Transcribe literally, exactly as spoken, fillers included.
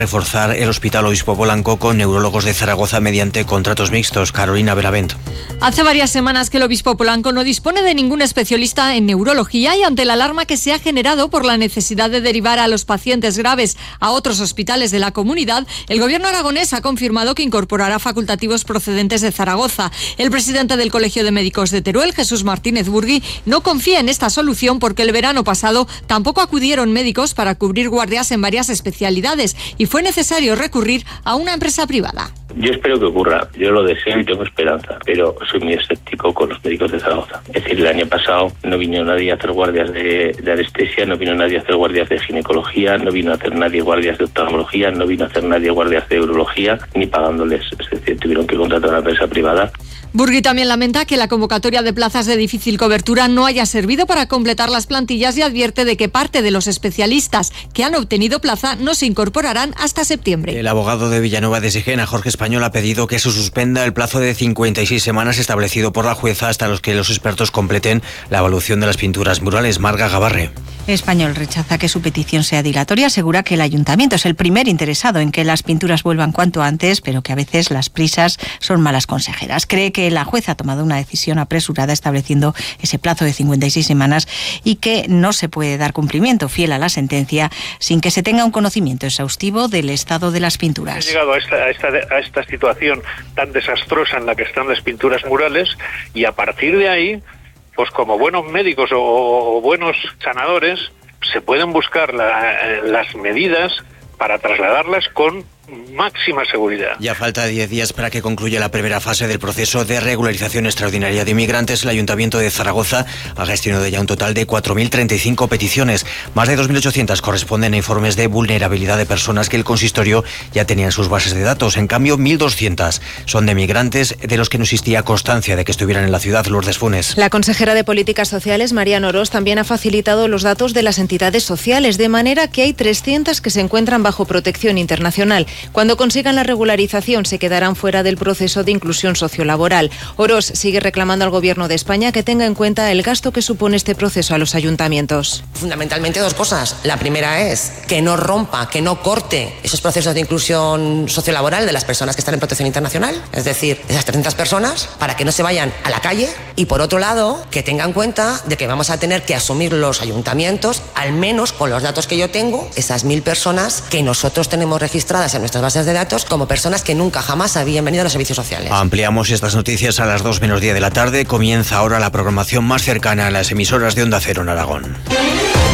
Reforzar el Hospital Obispo Polanco con neurólogos de Zaragoza mediante contratos mixtos. Carolina Benavent. Hace varias semanas que el Obispo Polanco no dispone de ningún especialista en neurología y ante la alarma que se ha generado por la necesidad de derivar a los pacientes graves a otros hospitales de la comunidad, el gobierno aragonés ha confirmado que incorporará facultativos procedentes de Zaragoza. El presidente del Colegio de Médicos de Teruel, Jesús Martínez Burgui, no confía en esta solución porque el verano pasado tampoco acudieron médicos para cubrir guardias en varias especialidades y fue necesario recurrir a una empresa privada. Yo espero que ocurra, yo lo deseo y tengo esperanza, pero soy muy escéptico con los médicos de Zaragoza. Es decir, el año pasado no vino nadie a hacer guardias de, de anestesia, no vino nadie a hacer guardias de ginecología, no vino a hacer nadie guardias de oftalmología, no vino a hacer nadie guardias de urología, ni pagándoles. Es decir, tuvieron que contratar a una empresa privada. Burgui también lamenta que la convocatoria de plazas de difícil cobertura no haya servido para completar las plantillas y advierte de que parte de los especialistas que han obtenido plaza no se incorporarán hasta septiembre. El abogado de Villanueva de Sigena, Jorge Español, ha pedido que se suspenda el plazo de cincuenta y seis semanas establecido por la jueza hasta los que los expertos completen la evaluación de las pinturas murales. Marga Gabarre. Español rechaza que su petición sea dilatoria, asegura que el ayuntamiento es el primer interesado en que las pinturas vuelvan cuanto antes, pero que a veces las prisas son malas consejeras. Cree que la jueza ha tomado una decisión apresurada estableciendo ese plazo de cincuenta y seis semanas y que no se puede dar cumplimiento fiel a la sentencia sin que se tenga un conocimiento exhaustivo del estado de las pinturas. He llegado a esta, a esta, a esta situación tan desastrosa en la que están las pinturas murales y a partir de ahí, pues como buenos médicos o, o buenos sanadores, se pueden buscar la, las medidas para trasladarlas con máxima seguridad. Ya falta diez días para que concluya la primera fase del proceso de regularización extraordinaria de inmigrantes. El Ayuntamiento de Zaragoza ha gestionado ya un total de cuatro mil treinta y cinco peticiones. Más de dos mil ochocientas corresponden a informes de vulnerabilidad de personas que el consistorio ya tenía en sus bases de datos. En cambio, mil doscientas son de migrantes de los que no existía constancia de que estuvieran en la ciudad. Lourdes Funes. La consejera de Políticas Sociales, Mariano Orós, también ha facilitado los datos de las entidades sociales, de manera que hay trescientas que se encuentran bajo protección internacional. Cuando consigan la regularización se quedarán fuera del proceso de inclusión sociolaboral. Orós sigue reclamando al Gobierno de España que tenga en cuenta el gasto que supone este proceso a los ayuntamientos. Fundamentalmente dos cosas. La primera es que no rompa, que no corte esos procesos de inclusión sociolaboral de las personas que están en protección internacional, es decir, de esas trescientas personas, para que no se vayan a la calle. Y por otro lado, que tenga en cuenta de que vamos a tener que asumir los ayuntamientos, al menos con los datos que yo tengo, esas mil personas que nosotros tenemos registradas en nuestras bases de datos como personas que nunca jamás habían venido a los servicios sociales. Ampliamos estas noticias a las dos menos diez de la tarde. Comienza ahora la programación más cercana a las emisoras de Onda Cero en Aragón.